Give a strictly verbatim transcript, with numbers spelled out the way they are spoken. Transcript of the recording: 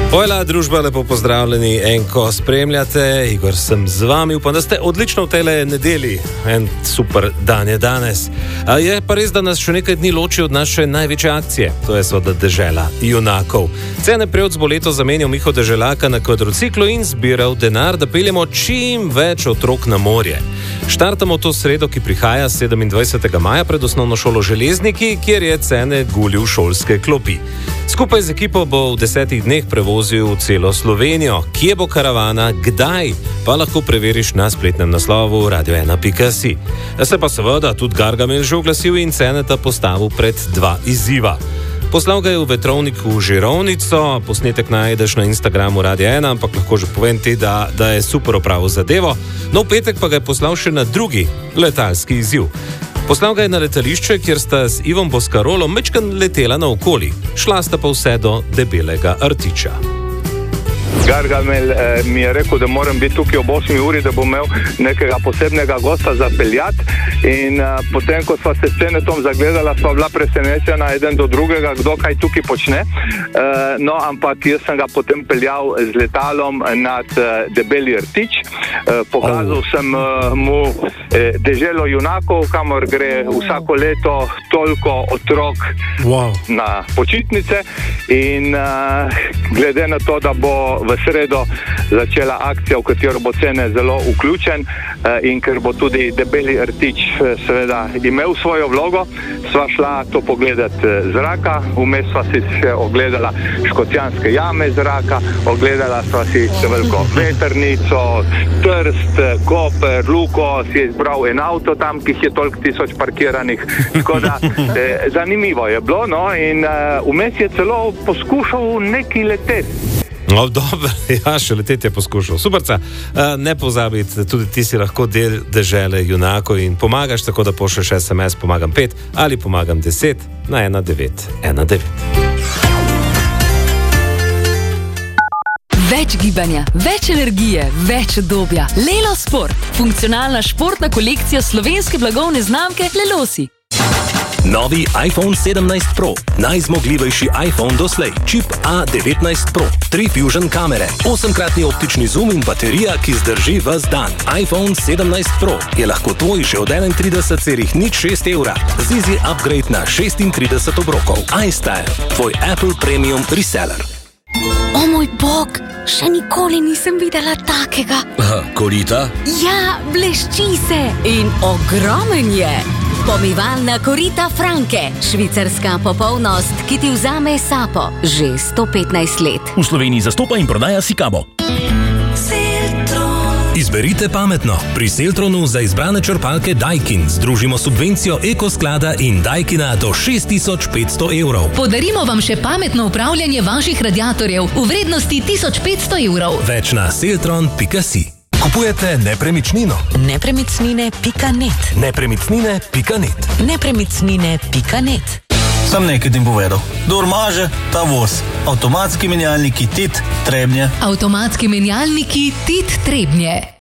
Hojla, družba, lepo pozdravljeni, enko spremljate, Igor sem z vami, upam, da ste odlično v tele nedeli, en super dan je danes. A je pa res, da nas še nekaj dni loči od naše največje akcije, to je seveda dežela junakov. Cene prevod bo leto zamenjal Miho Deželaka na kvadrociklu in zbiral denar, da peljemo čim več otrok na morje. Štartamo to sredo, ki prihaja sedemindvajsetega maja pred osnovno šolo Železniki, kjer je cene gulil šolske klopi. Skupaj z ekipo bo v desetih dneh prevozil celo Slovenijo. Kje bo karavana, kdaj, pa lahko preveriš na spletnem naslovu radio ena pika si. Se pa seveda tudi Gargamel že oglasil in ceneta postavil pred dva izziva. Poslal ga je v vetrovniku Žirovnico, posnetek najdeš na Instagramu Radia ena, ampak lahko že povem ti, da, da je super opravil zadevo. No, v petek pa ga je poslal še na drugi letalski izziv. Poslal ga je na letališče, kjer sta s Ivom Boskarolom mečkan letela naokoli. Šla sta pa vse do Debelega Rtiča. Gargamel eh, mi je rekel, da moram biti tukaj ob osmi uri, da bom imel nekega posebnega gosta za peljati. In eh, potem, ko sva se s Cenetom zagledala, sva bila presenečena eden do drugega, kdo kaj tukaj počne. Eh, no, ampak jaz sem ga potem peljal z letalom nad eh, Debeli Rtič. Eh, pokazal oh. sem eh, mu eh, deželo junakov, kamor gre vsako leto toliko otrok wow. na počitnice. In eh, glede na to, da bo v sredo začela akcija, v katero bo Cene zelo vključen in ker bo tudi Debeli Rtič seveda imel svojo vlogo, sva šla to pogledati zraka, vmes sva si še ogledala Škocjanske jame zraka, ogledala sva si veliko vetrnico, Trst, Koper, Luko, si je izbral en avto tam, ki je toliko tisoč parkiranih, tako da eh, zanimivo je bilo, no, in uh, vmes je celo poskušal neki leteti. No, dobro, ja, še leteti je poskušal. Superca, ne pozabiti, tudi ti si lahko del dežele junakov in pomagaš, tako da pošlješ es em es pomagam pet ali pomagam deset na ena devet ena devet. Več gibanja, več energije, več obdobja. Lelo Sport, funkcionalna športna kolekcija slovenske blagovne znamke Lelosi. Novi iPhone sedemnajst Pro, najzmogljivejši iPhone doslej, čip A devetnajst Pro, tri Fusion kamere, osemkratni optični zoom in baterija, ki zdrži ves dan. iPhone sedemnajst Pro je lahko tvoj še od enaintrideset celih nič šest evra, z easy upgrade na šestintrideset obrokov. iStyle, tvoj Apple Premium reseller. O moj bog, še nikoli nisem videla takega. Aha, korita? Ja, blešči se in ogromen je. Pomivalna korita Franke, švicarska popolnost, ki ti vzame sapo že sto petnajst let. V Sloveniji zastopa in prodaja Sikabo. Izberite pametno. Pri Seltronu za izbrane črpalke Daikin združimo subvencijo Ekosklada in Daikina do šest tisoč petsto evrov. Podarimo vam še pametno upravljanje vaših radiatorjev v vrednosti tisoč petsto evrov. Več na seltron pika si. Kupujete nepremičnino? Nepremičnine pika net. Nepremičnine pika net. Nepremičnine pika net. Sam nekaj tim povedal. Kdor maže, ta voz. Avtomatski menjalniki Tit Trebnje. Avtomatski menjalniki Tit Trebnje.